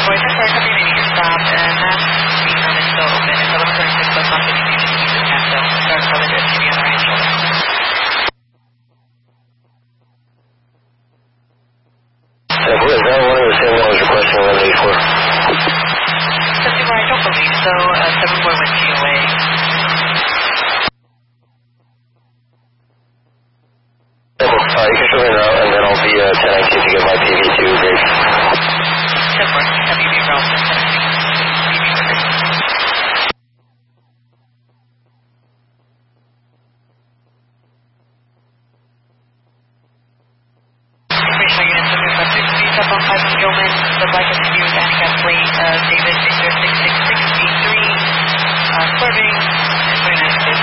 Boys, I'm sorry, company meeting is stopped, and that speed limit is still open. It's 11:36, but not 50 feet to the cancel. Start probably to be on the right shoulder. Is that one of the same ones requesting 184? I don't believe so. 7-4 went TOA. You can show me now, and then I'll be 1019 to get my PV2 Grace. 10-4, WB Ralph, 10-19. Up on 5 on Gilman, the black SUV with handicap plate, David Victor 66683, swerving, 29 days,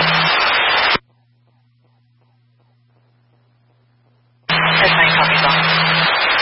10-9, copy,